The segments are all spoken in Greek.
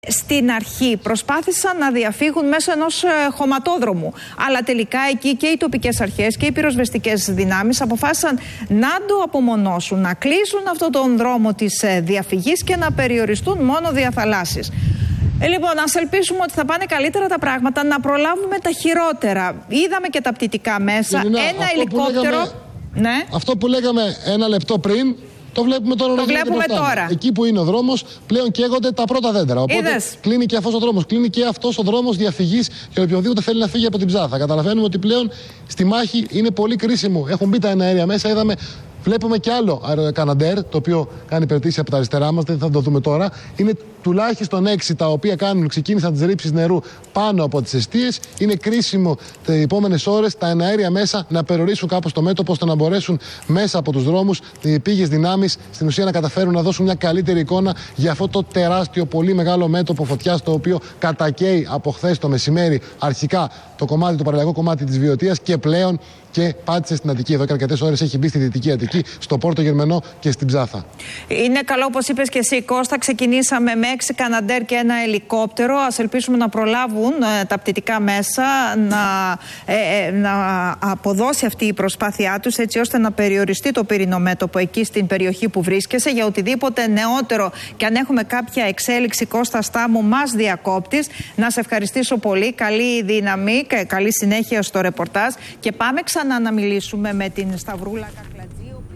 Στην αρχή προσπάθησαν να διαφύγουν μέσω ενός χωματόδρομου, αλλά τελικά εκεί και οι τοπικές αρχές και οι πυροσβεστικές δυνάμεις αποφάσισαν να το απομονώσουν, να κλείσουν αυτόν τον δρόμο της διαφυγής και να περιοριστούν μόνο διαθαλάσσεις. Λοιπόν, ας ελπίσουμε ότι θα πάνε καλύτερα τα πράγματα, να προλάβουμε τα χειρότερα. Είδαμε και τα πτυτικά μέσα, ένα ελικόπτερο. Ναι. Αυτό που λέγαμε ένα λεπτό πριν, το βλέπουμε τώρα. Το βλέπουμε τώρα. Εκεί που είναι ο δρόμος, πλέον καίγονται τα πρώτα δέντρα. Οπότε κλείνει και αυτός ο δρόμος. Κλείνει και αυτός ο δρόμος διαφυγής για οποιοδήποτε θέλει να φύγει από την Ψάθα. Καταλαβαίνουμε ότι πλέον στη μάχη είναι πολύ κρίσιμο. Έχουν μπει τα εναέρια μέσα. Βλέπουμε και άλλο αεροκαναντέρ, το οποίο κάνει περτήσει από τα αριστερά μας, δεν θα το δούμε τώρα. Είναι τουλάχιστον 6 τα οποία ξεκίνησαν τις ρήψεις νερού πάνω από τις εστίες. Είναι κρίσιμο τις επόμενες ώρες τα εναέρια μέσα να περιορίσουν κάπως το μέτωπο, ώστε να μπορέσουν μέσα από τους δρόμους οι πήγες δυνάμεις στην ουσία να καταφέρουν να δώσουν μια καλύτερη εικόνα για αυτό το τεράστιο, πολύ μεγάλο μέτωπο φωτιάς, το οποίο κατακαίει από χθες το μεσημέρι αρχικά το παραλιακό κομμάτι της Βιωτίας και πλέον και πάτησε στην Αττική. Εδώ και αρκετές ώρες έχει μπει στη Δυτική Αττική, στο Πόρτο Γερμενό και στην Ψάθα. Είναι καλό, όπως είπες και εσύ, Κώστα. Ξεκινήσαμε με 6 καναντέρ και ένα ελικόπτερο. Ας ελπίσουμε να προλάβουν τα πτυτικά μέσα, να αποδώσει αυτή η προσπάθειά τους, έτσι ώστε να περιοριστεί το πυρηνό μέτωπο εκεί στην περιοχή που βρίσκεσαι. Για οτιδήποτε νεότερο και αν έχουμε κάποια εξέλιξη, Κώστα Στάμου, μας διακόπτεις. Να σε ευχαριστήσω πολύ. Καλή δύναμη, καλή συνέχεια στο ρεπορτάζ και πάμε ξανά να μιλήσουμε με την Σταυρούλα Κακλατζή.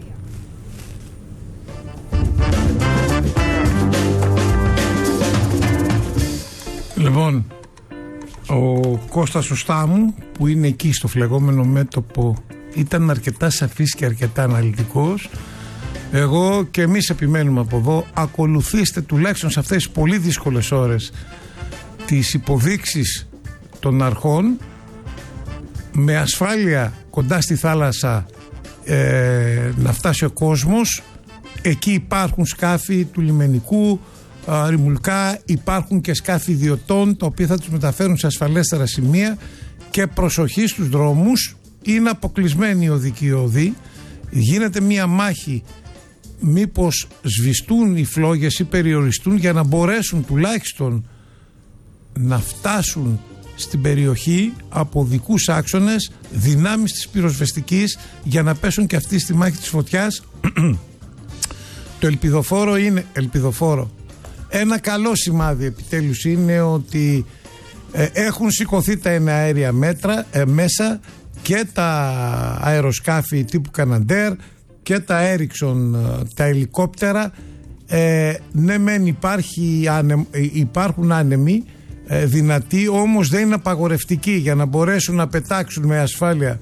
Λοιπόν, ο Κώστας ο Στάμου, που είναι εκεί στο φλεγόμενο μέτωπο, ήταν αρκετά σαφής και αρκετά αναλυτικός. Εγώ και εμείς επιμένουμε από εδώ, ακολουθήστε τουλάχιστον σε αυτές τις πολύ δύσκολες ώρες τις υποδείξεις των αρχών, με ασφάλεια κοντά στη θάλασσα να φτάσει ο κόσμος. Εκεί υπάρχουν σκάφη του λιμενικού, ρημουλκά, υπάρχουν και σκάφη ιδιωτών, τα οποία θα τους μεταφέρουν σε ασφαλέστερα σημεία. Και προσοχή στους δρόμους, είναι αποκλεισμένοι οι οδικοί οδοί. Γίνεται μια μάχη μήπως σβηστούν οι φλόγες ή περιοριστούν, για να μπορέσουν τουλάχιστον να φτάσουν στην περιοχή από οδικούς άξονες δυνάμεις της πυροσβεστικής, για να πέσουν και αυτοί στη μάχη της φωτιάς. Το ελπιδοφόρο. Ένα καλό σημάδι επιτέλους είναι ότι έχουν σηκωθεί τα εναέρια μέσα και τα αεροσκάφη τύπου Καναντέρ και τα Έριξον, τα ελικόπτερα. Ναι μεν υπάρχουν άνεμοι δυνατοί, όμως δεν είναι απαγορευτικοί, για να μπορέσουν να πετάξουν με ασφάλεια,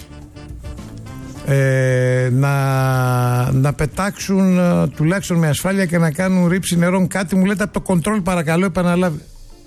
να πετάξουν τουλάχιστον με ασφάλεια και να κάνουν ρήψη νερών. Κάτι μου λέτε από το κοντρόλ, παρακαλώ επαναλάβει.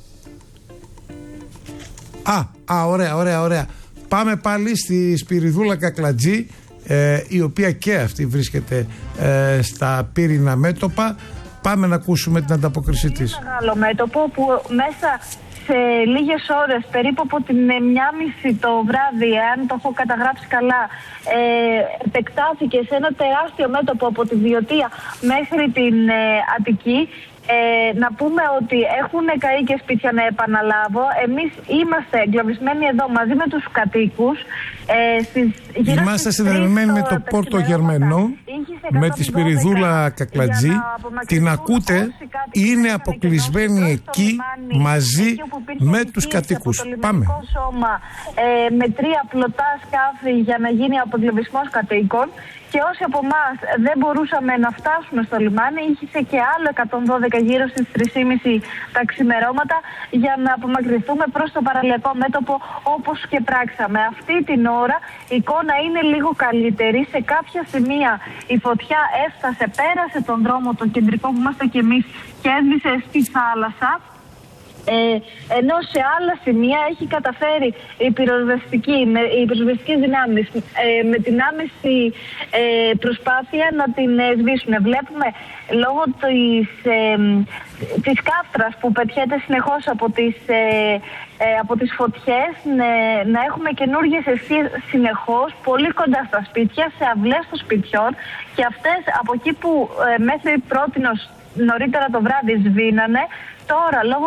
Ωραία. Πάμε πάλι στη Σπυριδούλα Κακλατζή, η οποία και αυτή βρίσκεται στα πύρινα μέτωπα. Πάμε να ακούσουμε την ανταπόκρισή της. Είναι μεγάλο μέτωπο που μέσα σε λίγες ώρες, περίπου από την 1:30 το βράδυ, αν το έχω καταγράψει καλά, επεκτάθηκε σε ένα τεράστιο μέτωπο από τη Βιωτία μέχρι την Αττική. Να πούμε ότι έχουν καεί και σπίτια, να επαναλάβω. Εμείς είμαστε εγκλωβισμένοι εδώ μαζί με τους κατοίκους. Είμαστε συνδεδεμένοι με το Πόρτο Γερμενό, με τη Σπυριδούλα Κακλατζή. Την ακούτε, είναι αποκλεισμένοι εκεί μαζί με τους κατοίκους. Πάμε. Σώμα, με 3 πλωτά σκάφη για να γίνει απογκλωβισμός κατοίκων. Και όσοι από εμάς δεν μπορούσαμε να φτάσουμε στο λιμάνι, είχε και άλλο 112 γύρω στις 3:30 τα ξημερώματα, για να απομακρυνθούμε προς το παραλιακό μέτωπο, όπως και πράξαμε. Αυτή την ώρα η εικόνα είναι λίγο καλύτερη. Σε κάποια σημεία η φωτιά έφτασε, πέρασε τον δρόμο, τον κεντρικό που είμαστε κι εμείς, και έσβησε στη θάλασσα. Ενώ σε άλλα σημεία έχει καταφέρει οι πυροσβεστικές δυνάμεις με την άμεση προσπάθεια να την σβήσουν. Βλέπουμε λόγω της κάφτρας που πετιέται συνεχώς από τις φωτιές να έχουμε καινούργιες αιστείες συνεχώς πολύ κοντά στα σπίτια, σε αυλές των σπιτιών, και αυτές από εκεί που μέχρι πρότινος νωρίτερα το βράδυ σβήνανε, τώρα λόγω